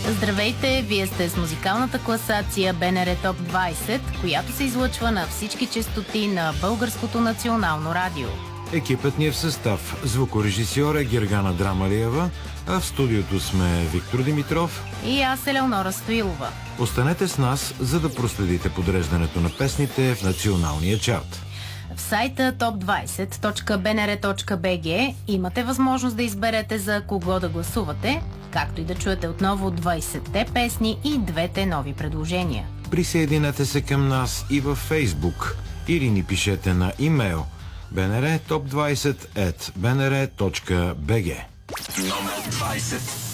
Здравейте, вие сте с музикалната класация БНР Топ 20, която се излъчва на всички честоти на Българското национално радио. Екипът ни е в състав. Звукорежисьор е Гергана Драмалиева, а в студиото сме Виктор Димитров и аз, Елеонора Стоилова. Останете с нас, за да проследите подреждането на песните в националния чарт. В сайта top20.bnr.bg имате възможност да изберете за кого да гласувате, както и да чуете отново 20-те песни и двете нови предложения. Присъединете се към нас и във Фейсбук или ни пишете на имейл bnrtop20@bnr.bg. Номер 20.